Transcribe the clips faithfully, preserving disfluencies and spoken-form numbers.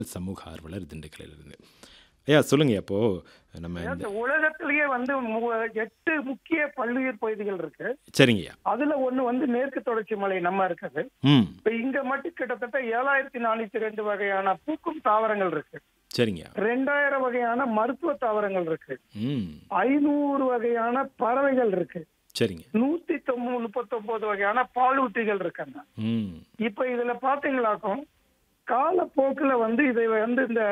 சமூக ஆர்வலர் திண்டுக்கல்லிருந்து. ஐயா சொல்லுங்க. அப்போ நம்ம இந்த அதாவது உலகத்திலேயே வந்து மு- எட்டு முக்கிய பல்லுயிர் பகுதிகள் இருக்கு. சரிங்கய்யா. அதுல ஒண்ணு வந்து மேற்கு தொடர்ச்சி மலை நம்ம இருக்குது. ம். இப்ப இங்க மட்டும் கிட்டத்தட்ட ஏழாயிரத்தி நானூத்தி ரெண்டு வகையான பூக்கும் தாவரங்கள் இருக்கு. சரிங்கய்யா. ரெண்டாயிரம் வகையான மருத்துவ தாவரங்கள் இருக்கு. ம். ஐநூறு வகையான பறவைகள் இருக்கு. சரிங்க. நூத்தி தொண்ணூ முப்பத்தி ஒன்பது வகையான பாலூட்டிகள் இருக்காங்க. ம். இப்ப இதுல பாத்தீங்களாக்கும் காலப்போக்குல வந்து இதை வந்து இந்த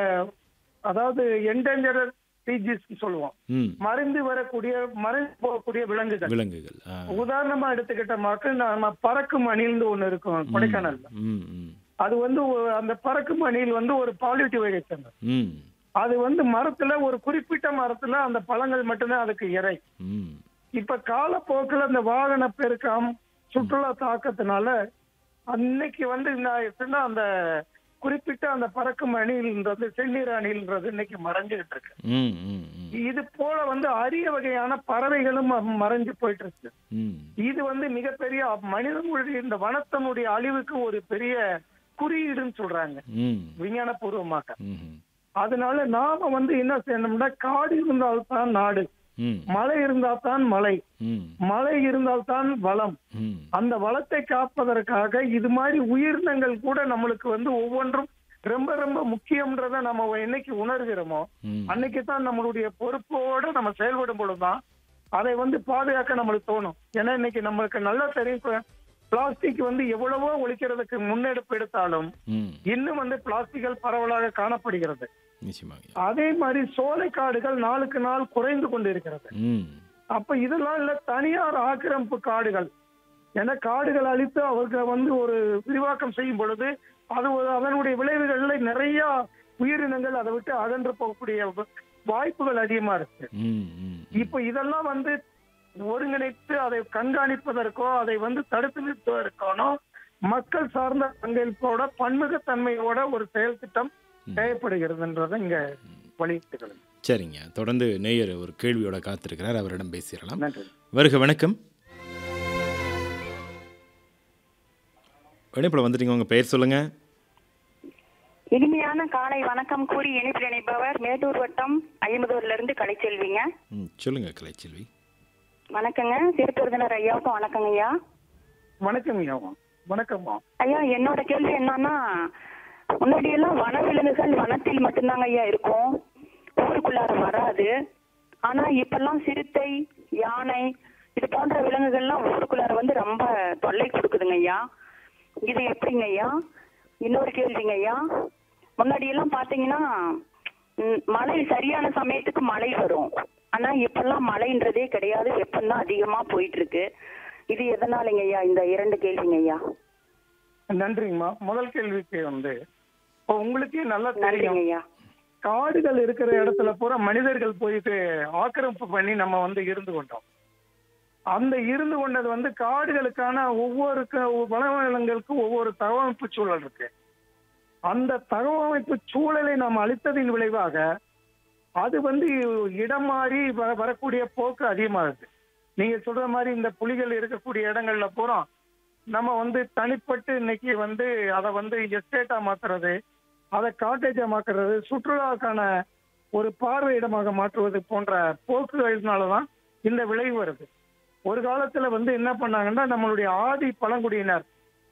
அதாவது என்டேஞ்சர் ஸ்பீசிஸ் சொல்லுவோம், ம். மறைந்து வரக்கூடிய மறைந்து போகக்கூடிய விலங்குகள். விலங்குகள். ஆ. உதாரணமா எடுத்துக்கிட்ட மக்கள் நம்ம பறக்கும் அணில்னு ஒண்ணு இருக்கும் கொடைக்கானல்ல. ம். ம். அது வந்து ஒரு- அந்த பறக்கும் அணில் வந்து ஒரு பாலூட்டி வகை சேர்ந்தது. ம். அது வந்து மரத்துல ஒரு குறிப்பிட்ட மரத்துல அந்த பழங்கள் மட்டும்தான் அதுக்கு இறை. ம். இப்ப காலப்போக்கில் அந்த வாகன பெருக்கம் சுற்றுலா தாக்கத்தினால அன்னைக்கு வந்து நான் எப்படின்னா அந்த குறிப்பிட்ட அந்த பறக்கும் அணில்ன்றது செந்நீர் அணில்ன்றது இன்னைக்கு மறைஞ்சுகிட்டு இருக்கு. ம். ம். ம். இது போல வந்து அரிய வகையான பறவைகளும் ம- மறைஞ்சு போயிட்டு இருக்கு. ம். இது வந்து மிகப்பெரிய மனிதனுடைய இந்த வனத்தினுடைய அழிவுக்கு ஒரு பெரிய குறியீடுன்னு சொல்றாங்க ம். விஞ்ஞான பூர்வமாக. ம். அதனால நாம வந்து என்ன செய்யணும்னா காடு இருந்தால்தான் நாடு, ம். மழை இருந்தால்தான் மழை, ம். மழை இருந்தால்தான் வளம். ம். அந்த வளத்தை காப்பதற்காக இது மாதிரி உயிரினங்கள் கூட நம்மளுக்கு வந்து ஒவ்வொன்றும் ரொம்ப ரொம்ப முக்கியம்ன்றத நம்ம என்னைக்கு உணர்கிறோமோ ம். அன்னைக்கு தான் நம்மளுடைய பொறுப்போட நம்ம செயல்படும் பொழுதுதான் அதை வந்து பாதுகாக்க நம்மளுக்கு தோணும். ஏன்னா இன்னைக்கு நம்மளுக்கு நல்லா தெரியும், பிளாஸ்டிக் வந்து எவ்வளவோ ஒழிக்கிறதுக்கு முன்னெடுப்பு எடுத்தாலும் ம். இன்னும் வந்து பிளாஸ்டிக்கள் பரவலாக காணப்படுகிறது. நிச்சயமாக. அதே மாதிரி சோலைக்காடுகள் நாளுக்கு நாள் குறைந்து கொண்டிருக்கிறது. ம். அப்ப இதெல்லாம் இல்ல தனியார் ஆக்கிரமிப்பு காடுகள். ஏன்னா காடுகள் அழித்து அவர்கள் வந்து ஒரு விரிவாக்கம் செய்யும் பொழுது அது ஒரு- அதனுடைய விளைவுகள்ல நிறைய உயிரினங்கள் அதை விட்டு அகன்று போகக்கூடிய வ- வாய்ப்புகள் அதிகமா இருக்கு. ம். ம். இப்ப இதெல்லாம் வந்து ஒருங்கிணைத்து அதை கண்காணிப்பதற்கோ அதை வந்து தடுத்து நிறுத்துவதற்கானோ மக்கள் சார்ந்த பங்களிப்போட பன்முகத்தன்மையோட ஒரு செயல் திட்டம் தேவைப்படுகிறதுன்றதை இங்க வலியுறுத்துகிறேன். சரிங்க. தொடர்ந்து நேயர் ஒரு கேள்வியோட காத்திருக்கிறார். அவரிடம் பேசிடலாம். நன்றி. வருக. வணக்கம். இணைப்புல வந்துட்டீங்க. உங்க பெயர் சொல்லுங்க. இனிமையான காலை வணக்கம் கூறி இணைப்பில் இணைப்பவர் மேட்டூர் வட்டம் ஐம்பதூர்ல இருந்து கலைச்செல்விங்க. ம். சொல்லுங்க கலைச்செல்வி. வணக்கங்க. திருப்பூர்தினர் ஐயாவுக்கும் வணக்கங்க ஐயா. வணக்கம் ஐயா. வணக்கம்மா. ஐயா என்னோட கேள்வி என்னன்னா, முன்னாடியெல்லாம் வனவிலங்குகள் வனத்தில் மட்டும்தாங்க ஐயா இருக்கும், ஊருக்குள்ளார வராது. ஆனா இப்பெல்லாம் சிறுத்தை, யானை இது போன்ற விலங்குகள்லாம் ஊருக்குள்ளார வந்து ரொம்ப தொல்லை கொடுக்குதுங்க ஐயா. இது எப்படிங்க ஐயா? இன்னொரு கேள்விங்க ஐயா, முன்னாடி எல்லாம் பாத்தீங்கன்னா ம், மழை சரியான சமயத்துக்கு மழை வரும். ஆனா இப்பெல்லாம் மழைன்றதே கிடையாது, வெப்பம்தான் அதிகமா போயிட்டு இருக்கு. இது எதனாலங்க ஐயா? இந்த இரண்டு கேள்விங்க ஐயா. நன்றிங்கம்மா. முதல் கேள்விக்கு வந்து இப்போ உங்களுக்கே நல்லா நன்றிங்க தெரியும், ஐயா. காடுகள் இருக்கிற இடத்துல பூரா மனிதர்கள் போயிட்டு ஆக்கிரமிப்பு பண்ணி நம்ம வந்து இருந்து கொண்டோம். அந்த இருந்து கொண்டது வந்து காடுகளுக்கான ஒவ்வொரு க- வனவிலங்குகளுக்கும் ஒவ்வொரு தகவமைப்பு சூழல் இருக்கு. அந்த தகவமைப்பு சூழலை நாம் அளித்ததின் விளைவாக அது வந்து இடம் மாறி வ- வரக்கூடிய போக்கு அதிகமாகுது. நீங்க சொல்ற மாதிரி இந்த புலிகள் இருக்கக்கூடிய இடங்கள்ல பூரா நம்ம வந்து தனிப்பட்டு இன்னைக்கு வந்து அதை வந்து எஸ்டேட்டா மாத்துறது, அதை காட்டேஜா மாத்துறது, சுற்றுலாவுக்கான ஒரு பார்வை இடமாக மாற்றுவது போன்ற போக்குகளினாலதான் இந்த விளைவு வருது. ஒரு காலத்துல வந்து என்ன பண்ணாங்கன்னா நம்மளுடைய ஆதி பழங்குடியினர்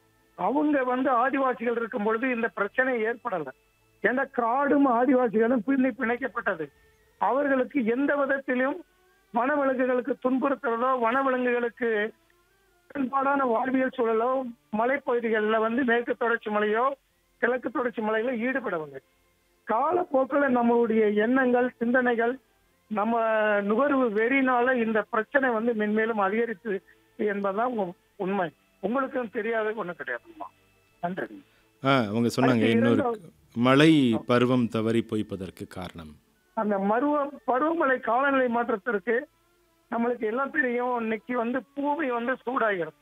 அவங்க வந்து ஆதிவாசிகள் இருக்கும் பொழுது இந்த பிரச்சனை ஏற்படல. ஏன்னா காடும் ஆதிவாசிகளும் பின்னி பிணைக்கப்பட்டது. அவர்களுக்கு எந்த விதத்திலும் வனவிலங்குகளுக்கு துன்புறுத்துறதோ வனவிலங்குகளுக்கு பெரும்பாலான வாழ்வியல் சூழலோ மலைப்பகுதிகளில் வந்து மேற்கு தொடர்ச்சி மலையோ கிழக்கு தொடர்ச்சி மலையில ஈடுபடவில்லை. காலப்போக்கில் நம்மளுடைய எண்ணங்கள் சிந்தனைகள் நம்ம நுகர்வு வெறினால இந்த பிரச்சனை வந்து மென்மேலும் அதிகரித்து என்பதுதான் உ- உண்மை. உங்களுக்கும் தெரியாத ஒண்ணு கிடையாதுமா. நன்றி. ஆ அவங்க சொன்னாங்க அடுத்து இன்னொரு இரண்டாவது- மழை பருவம் தவறி போய்ப்பதற்கு காரணம். அந்த மருவ பருவமழை காலநிலை மாற்றத்திற்கு நம்மளுக்கு எல்லாம் தெரியும், இன்னைக்கு வந்து பூமி வந்து சூடாகிறது.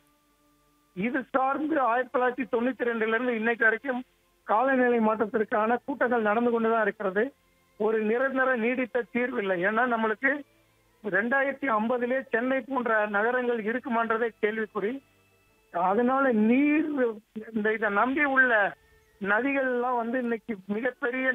இது சார்ந்து ஆயிரத்தி தொள்ளாயிரத்தி தொண்ணூத்தி ரெண்டுல இருந்து இன்னைக்கு வரைக்கும் காலநிலை மாற்றத்திற்கான கூட்டங்கள் நடந்து கொண்டுதான் இருக்கிறது. ஒரு நிரந்தர நீடித்த தீர்வு இல்லை. ஏன்னா நம்மளுக்கு ரெண்டாயிரத்தி ஐம்பதுலே சென்னை போன்ற நகரங்கள் இருக்குமான்றதே கேள்விக்குறி. அதனால நீர் இந்த இதை நம்பி உள்ள நதிகள் எல்லாம் வந்து இன்னைக்கு மிகப்பெரிய